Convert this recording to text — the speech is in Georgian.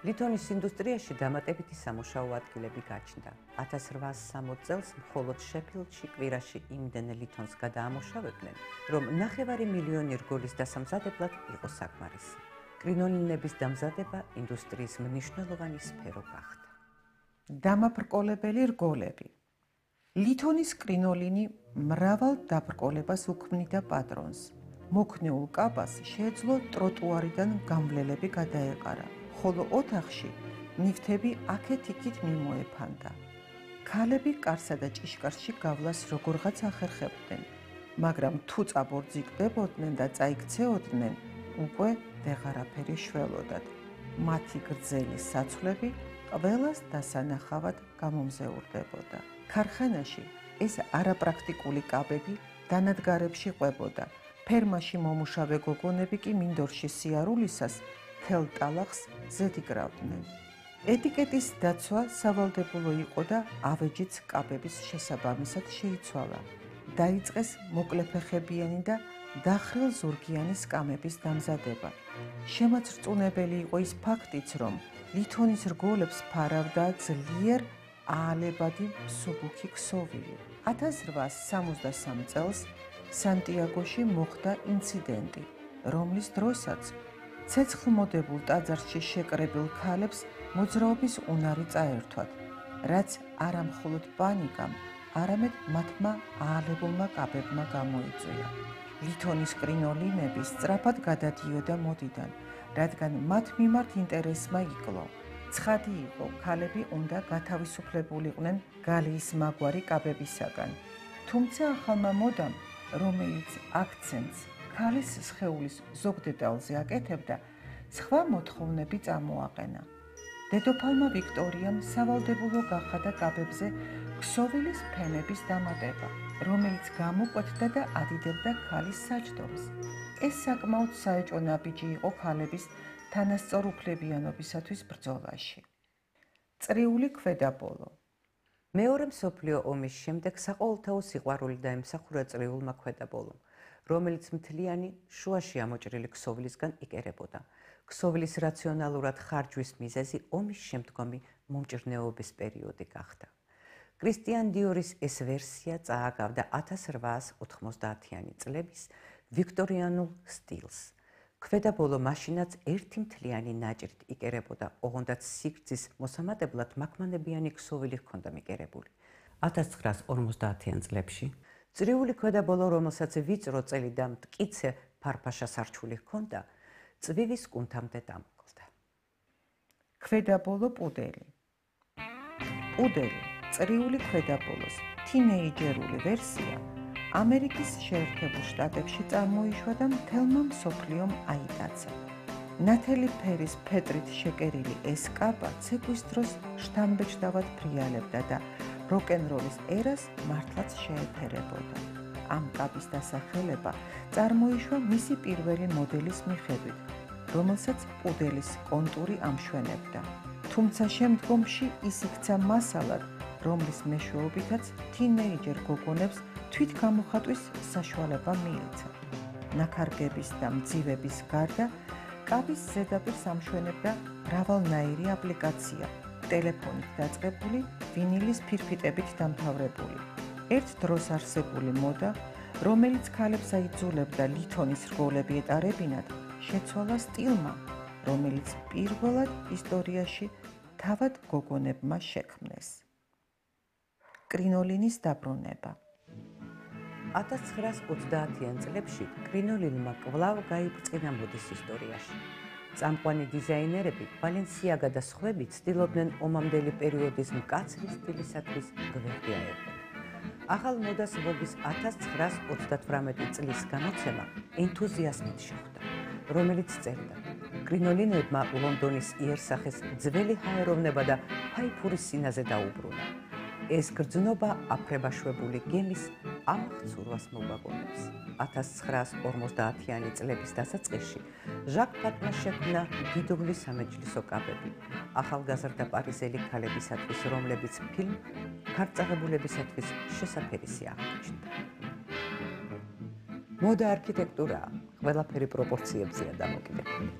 ლითონის ინდუსტრიაში დამატებითი სამუშაო ადგილები გაჩნდა. 1860 წელს მხოლოდ შეფილდში კვირაში იმდენ ლითონს გადაამუშავებდნენ, რომ 9 მილიონი რგოლის დასამზადებლად იყო საკმარისი. კრინოლინების დამზადება ინდუსტრიის მნიშვნელოვანი სფერო გახდა. დამაბრკოლებელი რგოლები. ლითონის კრინოლინი მრავალ დაბრკოლებას უქმნიდა პატრონს. მოქნეულ კაბას შეეძლო ტროტუარიდან გამვლელები გადაეყარა, ხოლო ოთახში ნივთები აქეთ-იქით მიმოეფანდა. ქალები კარსა და ჭიშკარში გავლას როგორღაც ახერხებდნენ, მაგრამ თუ წაბორძიგდებოდნენ და წაიქცეოდნენ, უკვე ვეღარაფერი შველოდათ. მათი გრძელი საცვლები ყველას დასანახავად გამომზეურდებოდა. ქარხანაში ეს არაპრაქტიკული კაბები დანადგარებში ყვებოდა. ფერმაში მომუშავე გოგონები კი მინდორში სიარულისას თელ ტალახს ზედიკრავდნენ. ეტიკეტის დაცვა სავალდებულო იყო და ავეჯიც კაბების შესაბამისად შეიცვალა. დაიწყეს მოკლეფეხებიანი და დახრილ ზურგიანი სკამების დამზადება. შემაცრწუნებელი იყო ის ფაქტიც, რომ ლითონის რგოლებს ფარავდა ძლიერ აალებადი მსუბუქი ქსოვილი. 1863 წელს სანტიაგოში მოხდა ინციდენტი, რომლის დროსაც ცეცხლმოდებულ ტაძარში შეკრებილ ქალებს მოძრაობის უნარი წაერთვათ, რაც არა მხოლოდ პანიკამ, არამედ მათმა აალებულმა კაბებმა გამოიწვია. ლითონის კრინოლინები სწრაფად გადადიოდა მოდიდან, რადგან მათ მიმართ ინტერესმა იკლო. ცხადი იყო, ქალები უნდა გათავისუფლებულიყვნენ გალიის მაგვარი კაბებისაგან. თუმცა ახალმა მოდამ, რომელიც აქცენტს ქალის სხეულის ზოგ დეტალზე აკეთებდა, სხვა მოთხოვნები წამოაყენა. დედოფალმა ვიქტორიამ სავალდებულო გახადა კაბებზე ქსოვილის ფენების დამატება, რომელიც გამოკვეთდა და ადიდებდა ქალის საჯდომს. ეს საკმაოდ საეჭვო ნაბიჯი იყო ქალების თანასწორუფლებიანობისათვის ბრძოლაში. წრიული ქვედაბოლო. მეორე მსოფლიო ომის შემდეგ საყოველთაო სიყვარული დაემსახურა წრიულმა ქვედაბოლომ, რომელიც მთლიანი შუაში ამოჭრილი ქსოვილისგან იკერებოდა. ქსოვილის რაციონალურად ხარჯვის მიზეზი ომის შემდგომი მომჭრნეობის პერიოდი გახდა. კრისტიან დიორის ეს ვერსია წააგავდა 1890-იანი წლების ვიქტორიანულ სტილს. ქვედაბოლო მაშინაც ერთი მთლიანი ნაჭრით იკერებოდა, ოღონდაც სიგრძის მოსამატებლად მაკმანებიანი ქსოვილი ჰქონდა მიკერებული. 1950-იან წლებში წრიული ქვედაბოლო, რომელსაც ვიწრო წელი და მტკიცე ფარფაშა სარჩული ჰქონდა, წვივის კუნთამდე დამოკლდა. ქვედაბოლო პუდელი. პუდელი წრიული ქვედაბოლოს თინეიჯერული ვერსია ამერიკის შეერთებულ შტატებში წარმოიშვა და მთელმა მსოფლიომ აიტაცა. ნათელი ფერის ფეტრით შეკერილი ეს კაბა ცეკვის დროს შთამბეჭდავად ფრიალებდა და როკ-ენ-როლის ერას მართლაც შეეფერებოდა. ამ კაბის დასახელება წარმოიშვა მისი პირველი მოდელის მიხედვით, რომელსაც პუდელის კონტური ამშვენებდა. თუმცა შემდგომში ის იქცა მასალად, რომლის მეშვეობითაც თინეიჯერ გოგონებს თვით გამოხატვის საშუალება მიეცა. ნაქარგების და მძივების გარდა, კაბის ზედაპირს ამშვენებდა მრავალნაირი აპლიკაცია, ტელეფონით დაწყებული, ვინილის ფირფიტებით დამთავრებული. ერთ დროს არსებული მოდა, რომელიც ქალებს აიძულებდა ლითონის რგოლები ეტარებინათ, შეცვალა სტილმა, რომელიც პირველად ისტორიაში თავად გოგონებმა შექმნეს. კრინოლინის დაბრუნება. 1930-იან წლებში კრინოლინმა კვლავ გაიბრძინა მოდის ისტორიაში. წამყვანი დიზაინერები, ბალენსიაგა და სხვები ცდილობდნენ ომამდელი პერიოდის მკაცრი სტილისათვის გვერდი აეღოთ. ახალ მოდას ვოგის 1938 წლის გამოცემა ენთუზიაზმით შეხვდა, რომელიც წერდა: კრინოლინებმა ლონდონის იერსახეს ძველი ჰაეროვნება და ფაიფური სინაზე დაუბრუნა. ეს გრძნობა აფრებაშვებული გემის ამახცურვას მოგვაგონებს. 1950-იანი წლების დასაწყისში ჟაკ პატმა შექმნა დიდუბლი სამეჯლისო კაბები, ახალგაზრდა პარიზელი ქალებისათვის, რომლებიც ფილმ ქარწაღებულებისათვის შესაფერისი აღმოჩნდა. მოდა არქიტექტურაა, ყველაფერი პროპორციებზეა დამოკიდებული.